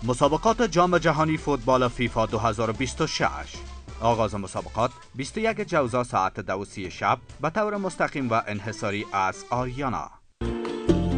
مسابقات جام جهانی فوتبال فیفا 2026 آغاز مسابقات 21 جوزا ساعت 2:30 شب به طور مستقیم و انحصاری از آریانا.